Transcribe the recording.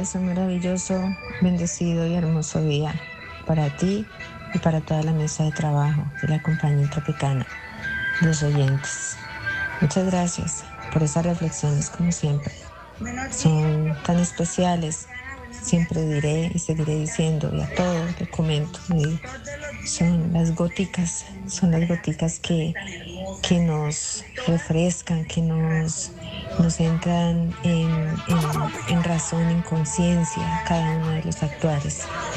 un maravilloso, bendecido y hermoso día para ti y para toda la mesa de trabajo de la compañía Tropicana, los oyentes. Muchas gracias por esas reflexiones, como siempre. Son tan especiales. Siempre diré y seguiré diciendo, y a todo le comento, y son las goticas que nos refrescan, que nos entran en razón, en conciencia, cada uno de los actuales.